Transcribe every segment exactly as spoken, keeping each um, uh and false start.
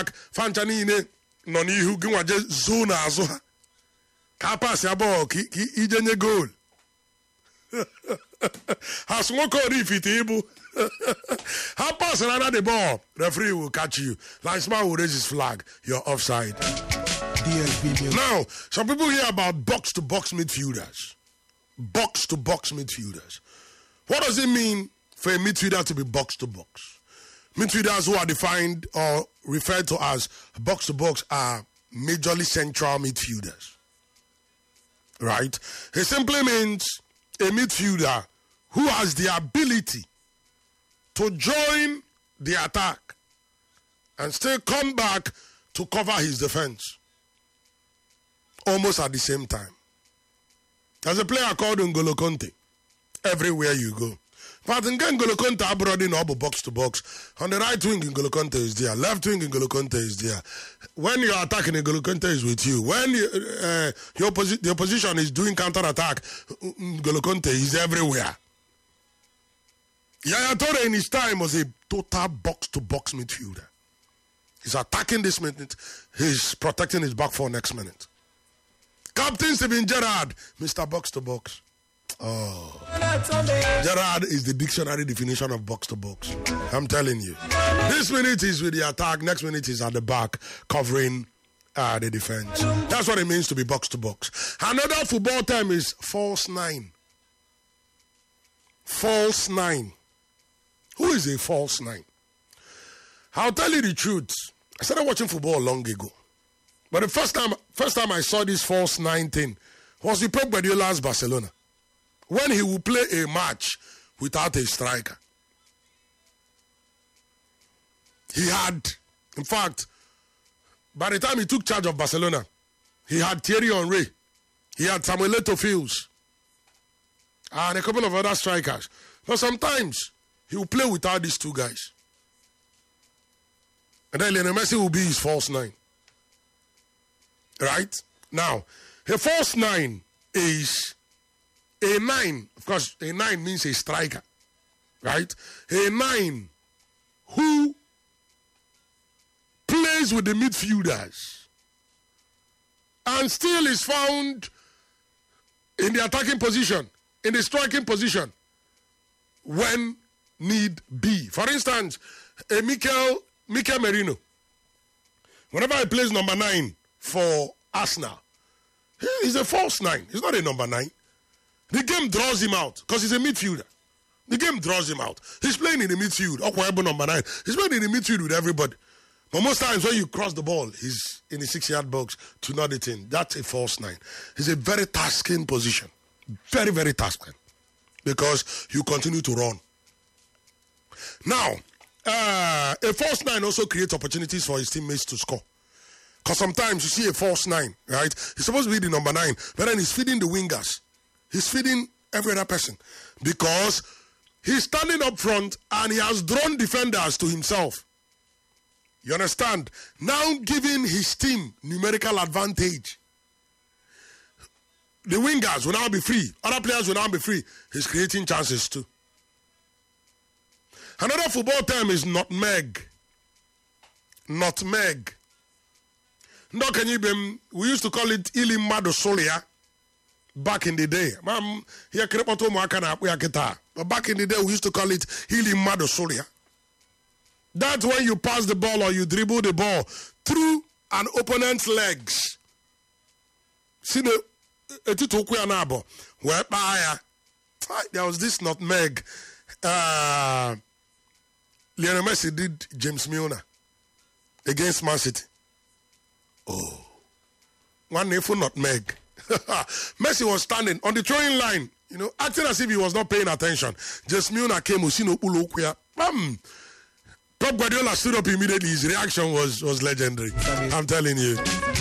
back fancha niile nọ n'ihu gị nwaje zoo n'azụ ha ka pass ya ball ka ije nye goal has nwoke orifite ibu ha pass another the ball, referee will catch you, linesman will raise his flag, you're offside. Now some people hear about box to box midfielders, box to box midfielders. What does it mean for a midfielder to be box to box? Midfielders who are defined or referred to as box to box are majorly central midfielders, right? It simply means a midfielder who has the ability to join the attack and still come back to cover his defense almost at the same time. There's a player called N'Golo Kante everywhere you go. But in N'Golo Kante abroad in Obo box to box. On the right wing, N'Golo Kante is there. Left wing, N'Golo Kante is there. When you're attacking, N'Golo Kante is with you. When you, uh, your opposi- the opposition is doing counter attack, N'Golo Kante is everywhere. Yaya Toure in his time was a total box to box midfielder. He's attacking this minute, he's protecting his back for next minute. Captain Steven Gerrard, Mister Box to box. Oh, Gerrard is the dictionary definition of box to box. I'm telling you. This minute is with the attack, next minute is at the back covering uh, the defense. That's what it means to be box to box. Another football term is false nine. False nine. Who is a false nine? I'll tell you the truth. I started watching football long ago. But the first time, first time I saw this false nine thing was with Pep Guardiola's Barcelona. When he would play a match without a striker. He had, in fact, by the time he took charge of Barcelona, he had Thierry Henry, he had Samuel Eto'o, and a couple of other strikers. But sometimes he will play without these two guys. And then Lionel Messi will be his false nine. Right? Now, a false nine is a nine. Of course, a nine means a striker. Right? A nine who plays with the midfielders and still is found in the attacking position, in the striking position, when need be. For instance, a Mikel, Mikel Merino, whenever he plays number nine for Arsenal, he's a false nine. He's not a number nine. The game draws him out because he's a midfielder. The game draws him out. He's playing in the midfield. Okwebo number nine. He's playing in the midfield with everybody. But most times when you cross the ball, he's in the six-yard box to not it in. That's a false nine. He's a very tasking position. Very, very tasking. Because you continue to run. Now, uh, a false nine also creates opportunities for his teammates to score. Because sometimes you see a false nine, right? He's supposed to be the number nine, but then he's feeding the wingers. He's feeding every other person. Because he's standing up front and he has drawn defenders to himself. You understand? Now giving his team numerical advantage. The wingers will now be free. Other players will now be free. He's creating chances too. Another football term is nutmeg. Nutmeg. We used to call it Ilimado Solia back in the day. But back in the day, we used to call it Ilimado Solia. That's when you pass the ball or you dribble the ball through an opponent's legs. See the there was this nutmeg. Uh, Lionel Messi did James Milner against Man City. Oh, one name nutmeg. Messi was standing on the throwing line, you know, acting as if he was not paying attention. James Milner came, Usino Ulokuya. Bam! Pep Guardiola stood up immediately. His reaction was, was legendary. I'm telling you.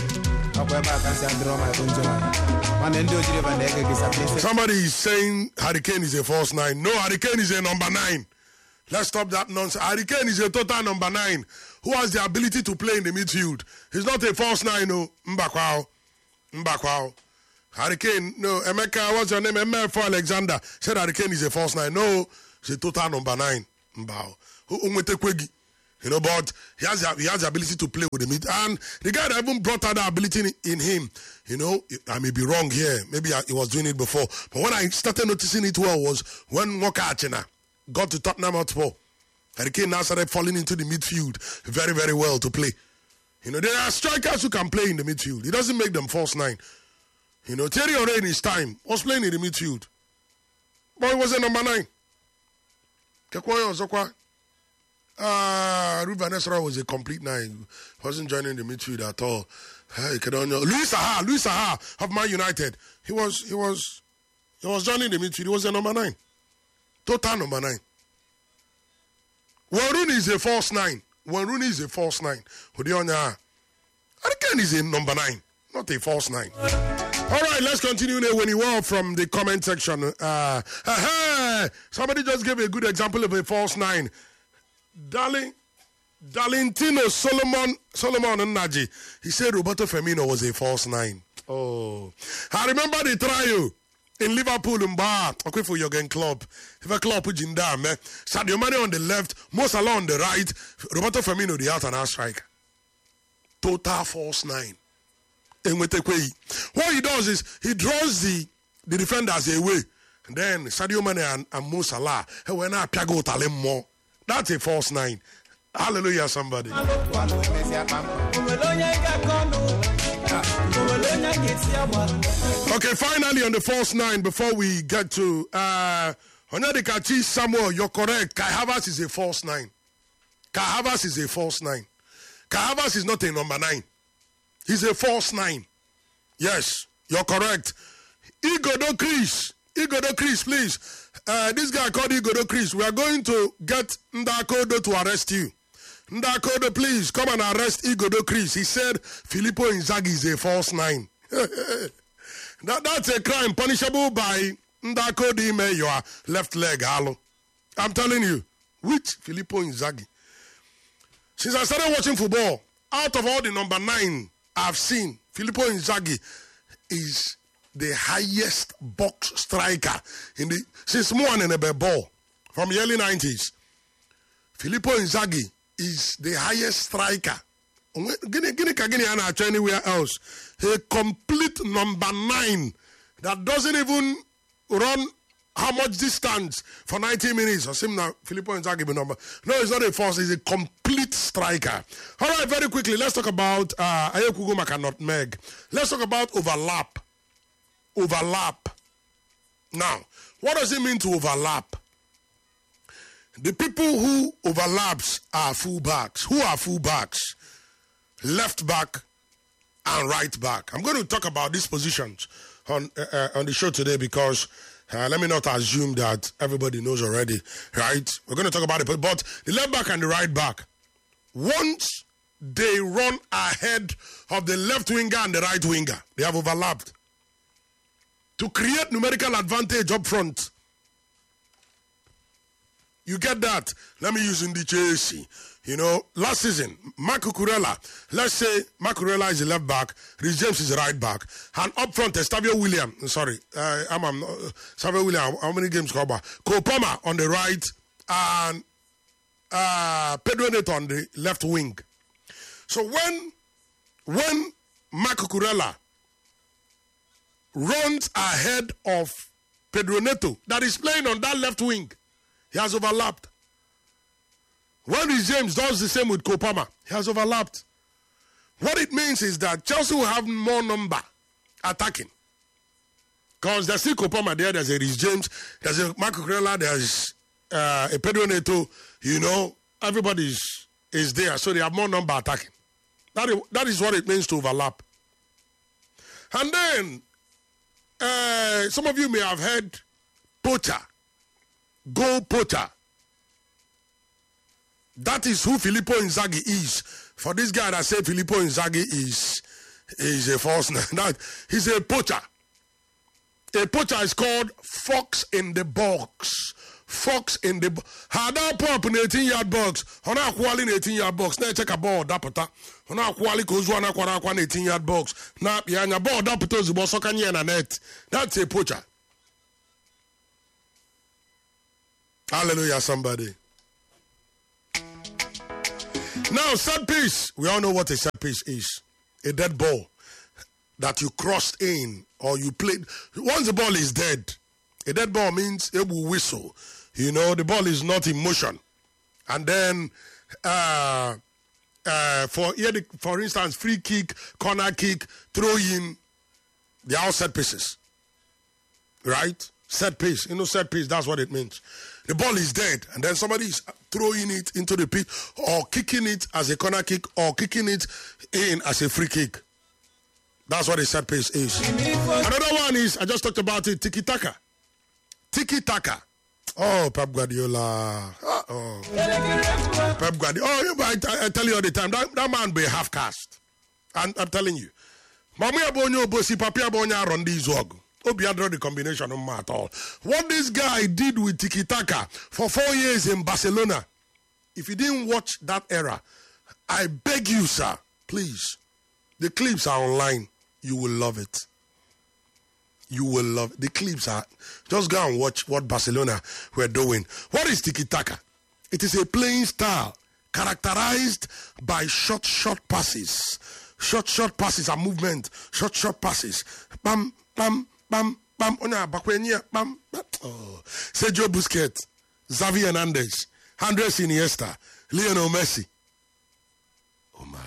Somebody is saying Harry Kane is a false nine. No, Harry Kane is a number nine. Let's stop that nonsense. Harry Kane is a total number nine who has the ability to play in the midfield. He's not a false nine, no. Mbakwao. Mbakwao. Harry Kane, no. Emeka, what's your name? M F four Alexander said Harry Kane is a false nine. No, he's a total number nine. Mbao. You know, but he has, he has the ability to play with the mid. And the guy that even brought out that ability in, in him, you know, I may be wrong here. Maybe I, he was doing it before. But when I started noticing it well was when Walker Achena got to Tottenham Hotspur. Harry Kane now started falling into the midfield very, very well to play. You know, there are strikers who can play in the midfield. It doesn't make them false nine. You know, Thierry Henry in his time was playing in the midfield. But he was a number nine. Kekwoyo Zokwa. Uh, Ruben Esra was a complete nine. He wasn't joining the midfield at all. Hey, Luis Saha, Luis Saha of Man United. He was, he was, he was joining the midfield. He was a number nine. Total number nine. Wayne Rooney is a false nine. Wayne Rooney is a false nine. Odionya. Harry is a number nine, not a false nine. All right, let's continue now when you were from the comment section. Uh, uh, somebody just gave a good example of a false nine. Darling, Dalintino Solomon Solomon Naji. He said Roberto Firmino was a false nine. Oh, I remember the trial in Liverpool in Bar. Okay, for Jurgen Klopp. If a Klopp put in down, man. Sadio Mane on the left, Mo Salah on the right. Roberto Firmino the out and out striker. Total false nine. What he does is he draws the the defenders away, and then Sadio Mane and, and Mo Salah. Hey, when I Piago Talem more. That's a false nine. Hallelujah, somebody. Okay, finally on the false nine, before we get to uh Onyedikachi Samuel, you're correct. Kai Havertz is a false nine. Kai Havertz is a false nine. Kai Havertz is not a number nine. He's a false nine. Yes, you're correct. Igodo Chris. Igodo Chris, please. Uh, this guy called Igodo Chris. We are going to get Ndakodo to arrest you. Ndakodo, please come and arrest Igodo Chris. He said Filippo Inzaghi is a false nine. that, that's a crime punishable by Ndakodo Ime, your left leg, Halo. I'm telling you. Which Filippo Inzaghi? Since I started watching football, out of all the number nine I've seen, Filippo Inzaghi is the highest box striker in the since Moan and a ball from the early nineties. Filippo Inzaghi is the highest striker. Anywhere else, a complete number nine that doesn't even run how much distance for ninety minutes. Or sim now Filippo Inzaghi be number. No, it's not a force. It's a complete striker. All right, very quickly, let's talk about uh, Ayekugu Makanotmeg. Let's talk about overlap. Overlap. Now, what does it mean to overlap? The people who overlaps are fullbacks. Who are fullbacks? Left back and right back. I'm going to talk about these positions on uh, uh, on the show today because uh, let me not assume that everybody knows already, right? We're going to talk about it, but, but the left back and the right back, once they run ahead of the left winger and the right winger, they have overlapped. To create numerical advantage up front. You get that? Let me use in the Chelsea. You know, last season, Marco Cucurella, let's say Marco Cucurella is the left back, Reece James is the right back, and up front, Estavio William, sorry, uh, I'm, I'm uh, Estavio William, how many games cover? Cole Palmer on the right, and uh, Pedro Neto on the left wing. So when, when Marco Cucurella runs ahead of Pedro Neto that is playing on that left wing, he has overlapped. When Reece James does the same with Cole Palmer, he has overlapped. What it means is that Chelsea will have more number attacking. Because there's still Cole Palmer there, there's a Reece James, there's a Marco Cucurella, there's uh, a Pedro Neto, you know, everybody is, is there, so they have more number attacking. That is, that is what it means to overlap. And then, uh, some of you may have heard Potter, goal Potter. That is who Filippo Inzaghi is. For this guy that said Filippo Inzaghi is, is a false name. That he's a poacher. A poacher is called fox in the box. Fox in the box. Had that pop in eighteen yard box. On a quality in eighteen yard box. Now check a ball that pota. On a quality goes one a one eighteen yard box. Now yeah, na ball that pota is boss can na net. That's a poacher. Hallelujah, somebody. Now, set piece. We all know what a set piece is. A dead ball that you crossed in or you played. Once the ball is dead, a dead ball means it will whistle. You know, the ball is not in motion. And then, uh, uh, for for instance, free kick, corner kick, throw in, they are all set pieces. Right? Set piece. You know, set piece, that's what it means. The ball is dead, and then somebody is throwing it into the pit or kicking it as a corner kick or kicking it in as a free kick. That's what a set piece is. Another one is, I just talked about it, tiki-taka. Tiki-taka. Oh, Pep Guardiola. Oh, Pep Guardiola. Oh, I, I tell you all the time, that, that man be half cast. I'm, I'm telling you. Mami abonyo bosi papi abonya rondi zog. Obi draw the combination of at all. What this guy did with tiki-taka for four years in Barcelona, if you didn't watch that era, I beg you, sir, please. The clips are online. You will love it. You will love it. The clips are. Just go and watch what Barcelona were doing. What is tiki-taka? It is a playing style characterized by short, short passes. Short, short passes and movement. Short, short passes. Bam, bam, bam, bam. Onya Bakwenya, bam, bam. Oh. Sergio Busquets, Xavi Hernandez, Andres Iniesta, Lionel Messi. Oh my.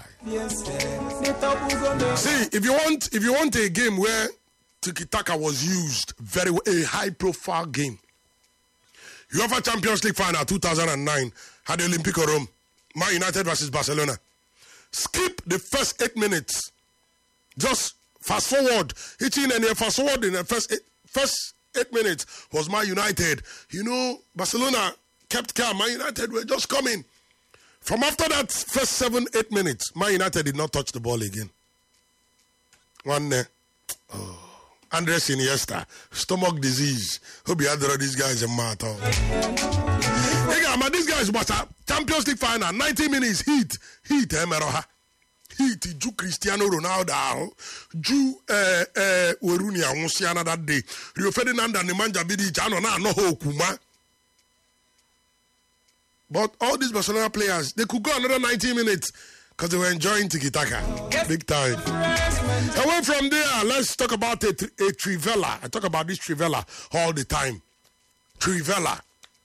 See, if you want, if you want a game where tiki-taka was used very well, a high-profile game, UEFA Champions League final two thousand nine had the Olympico Rome, Man United versus Barcelona. Skip the first eight minutes. Just fast forward. Hitting and fast forward in the first eight, first eight minutes was Man United. You know, Barcelona kept calm. Man United were just coming. From after that first seven, eight minutes, Man United did not touch the ball again. One, uh, oh, Andres Iniesta, stomach disease. Hope you had these guys a matter. Hey, man, these guys was a Champions League final, ninety minutes, heat, heat, Emeroha. Heat, Ju Cristiano Ronaldo, Ju Werunia, Musiana that day. Rio Ferdinand and Nemanja Bidi, Jano, no Hokuma. But all these Barcelona players, they could go another ninety minutes because they were enjoying tiki-taka. Big time. Away from there, let's talk about a, a Trivela. I talk about this Trivela all the time. Trivela.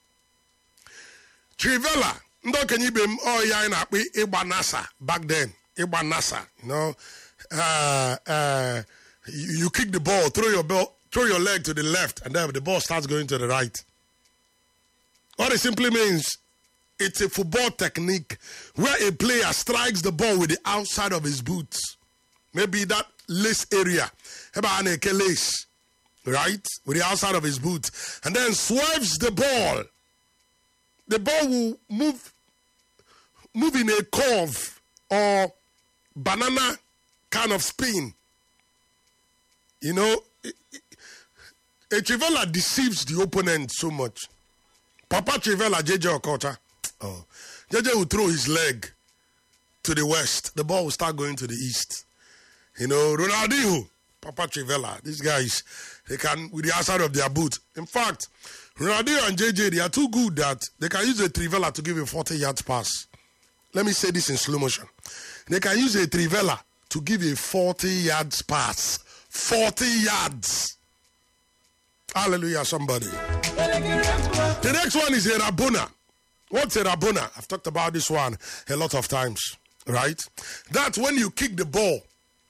Trivela. Ndo kenyibem oh ya na pe Igba Nasa back then. Igba Nasa, you know. Uh, uh, you, you kick the ball, throw your ball, throw your leg to the left, and then the ball starts going to the right. What it simply means, it's a football technique where a player strikes the ball with the outside of his boots. Maybe that lace area. Lace, right? With the outside of his boots. And then swerves the ball. The ball will move, move in a curve or banana kind of spin. You know, a Trivela deceives the opponent so much. Papa Trivela, J J Okocha. Oh, J J will throw his leg to the west. The ball will start going to the east. You know, Ronaldinho, Papa Trivela, these guys, they can, with the outside of their boot. In fact, Ronaldinho and J J, they are too good that they can use a Trivela to give a forty yards pass. Let me say this in slow motion. They can use a Trivela to give a forty yards pass. forty yards. Hallelujah, somebody. The next one is a Rabona. What's a Rabona? I've talked about this one a lot of times, right? That's when you kick the ball.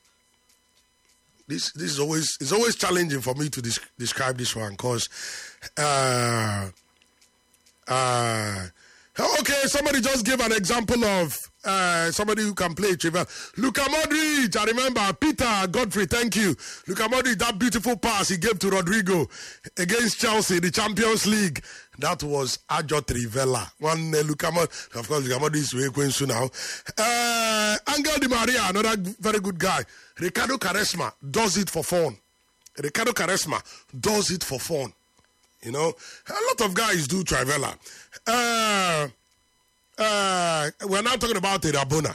This this is always it's always challenging for me to des- describe this one because uh, uh, okay, somebody just gave an example of uh, somebody who can play Trivela. Luka Modric, I remember Peter Godfrey, thank you. Luka Modric, that beautiful pass he gave to Rodrigo against Chelsea, the Champions League. That was Ajo Trivela. One uh, Luka Modric, of course, Luka Modric is way going soon now. Uh, Angel Di Maria, another very good guy. Ricardo Quaresma does it for fun. Ricardo Quaresma does it for fun. You know, a lot of guys do Trivela. Uh, uh, we're now talking about the Rabona.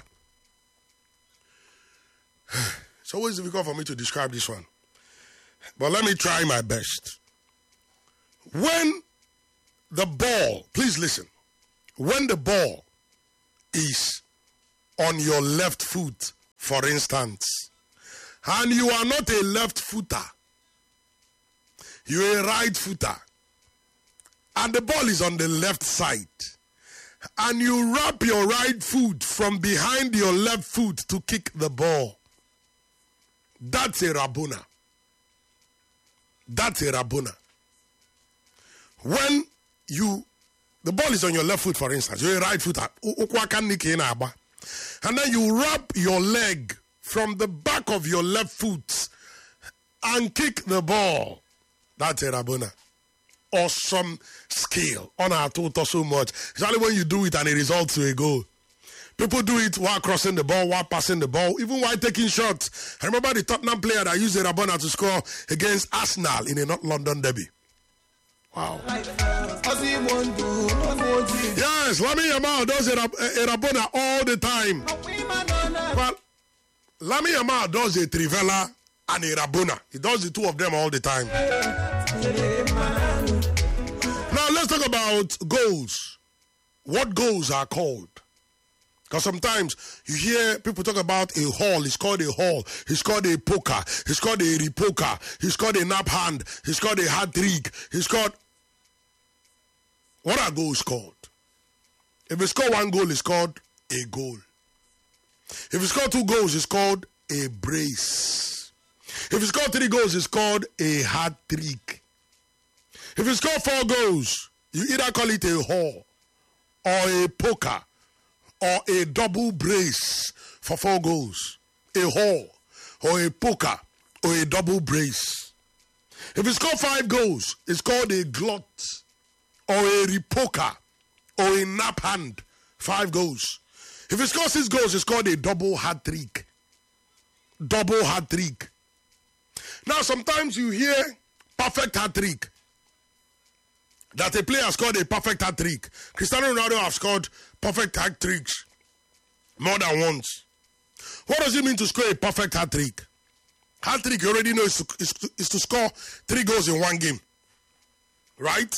It's always difficult for me to describe this one. But let me try my best. When the ball, please listen, when the ball is on your left foot, for instance, and you are not a left footer, you're a right footer, and the ball is on the left side, and you wrap your right foot from behind your left foot to kick the ball, that's a Rabona. That's a Rabona. When you, the ball is on your left foot, for instance, you're a right footer, and then you wrap your leg from the back of your left foot and kick the ball, that's a Rabona. Awesome skill on our total so much. It's only when you do it and it results to a goal. People do it while crossing the ball, while passing the ball, even while taking shots. I remember the Tottenham player that used a Rabona to score against Arsenal in a North London derby. Wow. Yes, Lamine Yamal does a, a, a Rabona all the time. But Lamine Yamal does a Trivela and a Rabona. He does the two of them all the time. Now let's talk about goals. What goals are called? Because sometimes you hear people talk about a haul. It's called a haul. It's called a poker. It's called a repoker. It's called a nap hand. It's called a hat trick. It's called... What are goals called? If you score one goal, it's called a goal. If you score two goals, it's called a brace. If you score three goals, it's called a hat trick. If you score four goals, you either call it a haul or a poker or a double brace for four goals. A haul or a poker or a double brace. If you score five goals, it's called a glut or a repoker or a nap hand. Five goals. If you score six goals, it's called a double hat trick. Double hat trick. Now sometimes you hear perfect hat trick. That a player scored a perfect hat trick. Cristiano Ronaldo has scored perfect hat tricks more than once. What does it mean to score a perfect hat trick? Hat trick, you already know, is to, is, to, is to score three goals in one game. Right?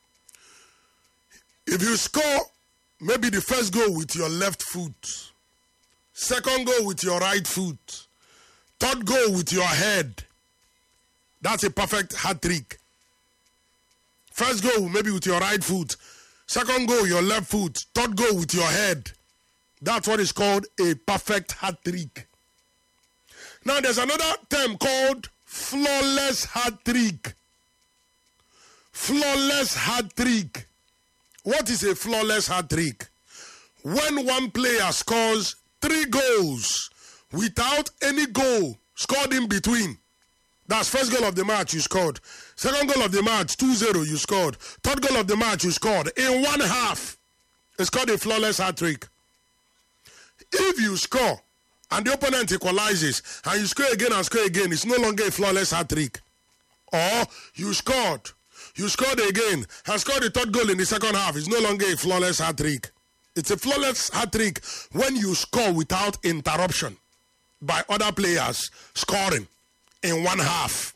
If you score maybe the first goal with your left foot, second goal with your right foot, third goal with your head, that's a perfect hat trick. First goal maybe with your right foot, second goal your left foot, third goal with your head. That's what is called a perfect hat trick. Now there's another term called flawless hat trick. Flawless hat trick. What is a flawless hat trick? When one player scores three goals without any goal scored in between. That's first goal of the match you scored. Second goal of the match, two zero you scored. Third goal of the match you scored. In one half, it's called a flawless hat trick. If you score and the opponent equalizes and you score again and score again, it's no longer a flawless hat trick. Or you scored, you scored again and scored the third goal in the second half, it's no longer a flawless hat trick. It's a flawless hat trick when you score without interruption by other players scoring in one half.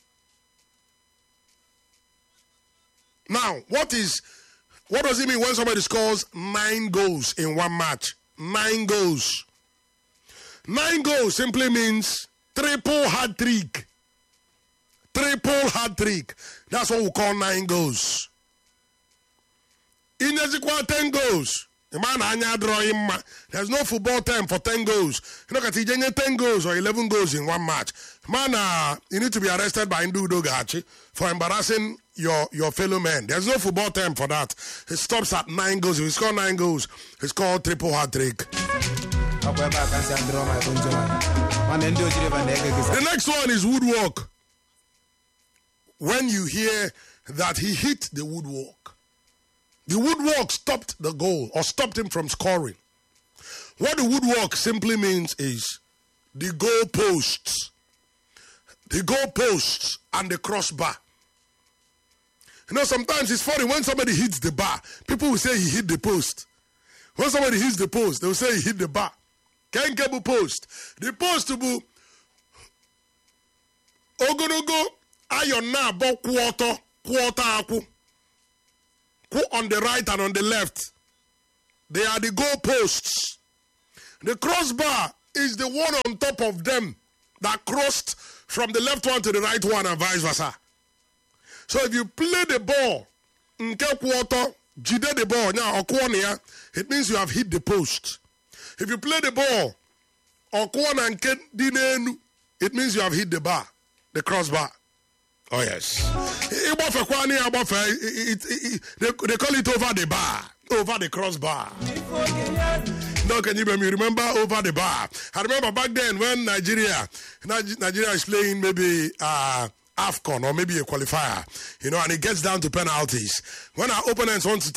Now, what is what does it mean when somebody scores nine goals in one match? Nine goals. Nine goals simply means triple hat trick. Triple hat trick. That's what we call nine goals. In equal ten goals. There's no football term for ten goals. You know, ten goals or eleven goals in one match. Man, uh, you need to be arrested by Ndu Dogachi for embarrassing your, your fellow men. There's no football term for that. It stops at nine goals. If you score nine goals, it's called triple hat trick. The next one is woodwork. When you hear that he hit the woodwork, the woodwork stopped the goal or stopped him from scoring. What the woodwork simply means is the goal posts, the goal posts and the crossbar. You know, sometimes it's funny when somebody hits the bar, people will say he hit the post. When somebody hits the post, they will say he hit the bar. Kenkebu post. The post to be Ogonogo ayon na bo quarter quarter aku. On the right and on the left, they are the goal posts. The crossbar is the one on top of them that crossed from the left one to the right one and vice versa. So if you play the ball, nke quarter, jide the ball, now or corner, it means you have hit the post. If you play the ball, or corner and dinenu, it means you have hit the bar, the crossbar. Oh yes. They call it over the bar, over the crossbar. No, can you remember over the bar? I remember back then when Nigeria, Nigeria is playing maybe uh, AFCON or maybe a qualifier, you know, and it gets down to penalties. When our opponents want to